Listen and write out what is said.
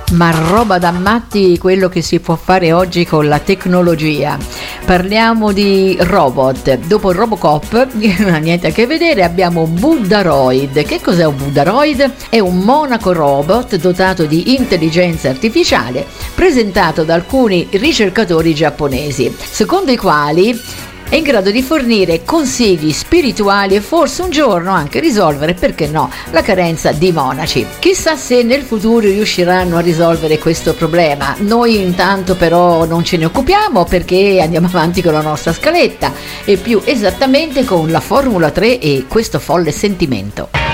Ma roba da matti quello che si può fare oggi con la tecnologia. Parliamo di robot. Dopo Robocop, non ha niente a che vedere, abbiamo Buddharoid. Che cos'è un Buddharoid? È un monaco robot dotato di intelligenza artificiale, presentato da alcuni ricercatori giapponesi, secondo i quali è in grado di fornire consigli spirituali e forse un giorno anche risolvere, perché no, la carenza di monaci. Chissà se nel futuro riusciranno a risolvere questo problema. Noi intanto però non ce ne occupiamo, perché andiamo avanti con la nostra scaletta e più esattamente con la Formula 3 e questo folle sentimento.